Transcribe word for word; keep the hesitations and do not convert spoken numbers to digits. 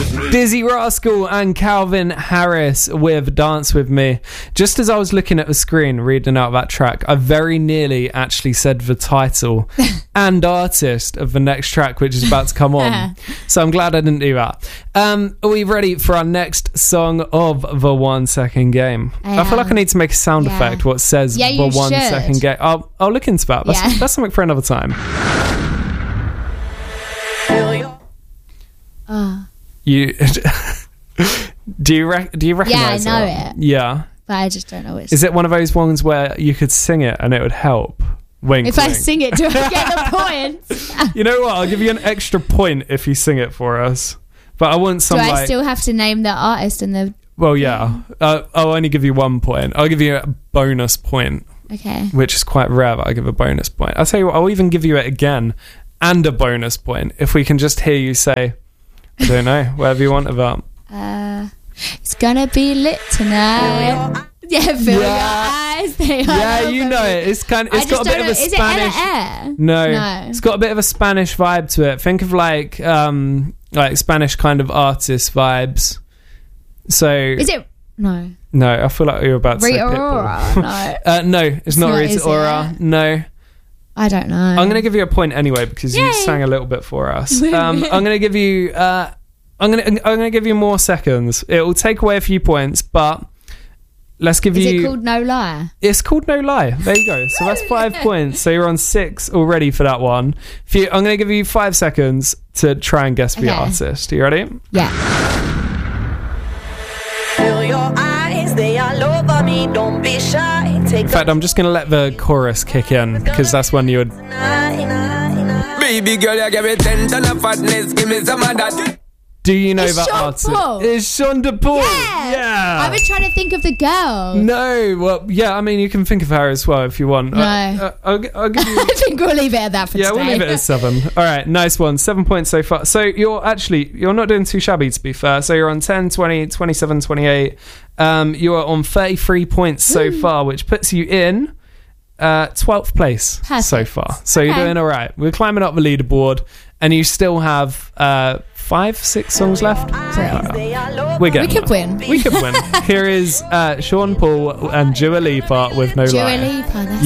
Dizzy Rascal and Calvin Harris with Dance With Me. Just as I was looking at the screen reading out that track, I very nearly actually said the title and artist of the next track, which is about to come on. So I'm glad I didn't do that. Um, are we ready for our next song of the one second game? I, I feel like I need to make a sound yeah. effect what says yeah, the one should. second game. I'll, I'll look into that. That's, yeah. that's something for another time. Oh. You do you rec- do you recognize Yeah, I know it? it. Yeah, but I just don't know which. Is it one of those ones where you could sing it and it would help? Wink. If wink. I sing it, do I get the points? You know what? I'll give you an extra point if you sing it for us. But I want some. Do I like, still have to name the artist and the? Well, yeah. Uh, I'll only give you one point. I'll give you a bonus point. Okay. Which is quite rare that I give a bonus point. I'll tell you what. I'll even give you it again and a bonus point if we can just hear you say. I don't know, whatever you want about. Uh, it's gonna be lit tonight. Yeah, feel yeah. your eyes. They yeah, you know it. It's kind. Of, it's got a bit know. of a Is Spanish. It Ella Air? No, no, it's got a bit of a Spanish vibe to it. Think of like, um, like Spanish kind of artist vibes. So is it? No, no. I feel like you're about to Rita say Pitbull. Ora. No, uh, no, it's, it's not, not Rita Ora. It? No. I don't know. I'm going to give you a point anyway because Yay. you sang a little bit for us. Um, I'm going to give you. Uh, I'm going to. I'm going to give you more seconds. It will take away a few points, but let's give Is you. Is it called No Lie? It's called No Lie. There you go. So that's five points. So you're on six already for that one. If you, I'm going to give you five seconds to try and guess the okay. artist. Are you ready? Yeah. Feel your eyes, they all over me. Don't be shy. In fact, I'm just going to let the chorus kick in because that's when you would. Baby girl, you give me ten ton of fatness. Give me some of that. Do you know it's that Sean artist? Paul. It's Shonda Paul. Yeah. yeah. I was trying to think of the girl. No. Well, yeah. I mean, you can think of her as well if you want. No. Uh, I'll, I'll give you. I think we'll leave it at that for yeah, today. we'll leave it at seven. All right, nice one. Seven points so far. So you're actually you're not doing too shabby to be fair. So you're on ten, twenty, twenty-seven, twenty-eight. Um, you are on thirty-three points so Ooh. far, which puts you in uh, twelfth place Perfect. so far. So okay. you're doing all right. We're climbing up the leaderboard, and you still have uh, five, six songs left. Uh, we're getting we could there. win. We could win. Here is uh, Sean Paul and Dua Lipa with No Dua Lie. Lipa, that's